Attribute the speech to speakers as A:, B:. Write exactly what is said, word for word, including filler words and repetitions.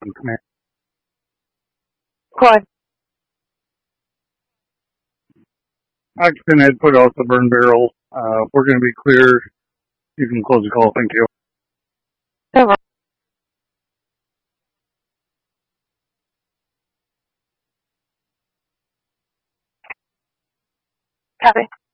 A: on command.
B: Quad.
A: Oxygen Ed put out the burn barrel. Uh, we're going to be clear. You can close the call. Thank you.
B: Over. Copy.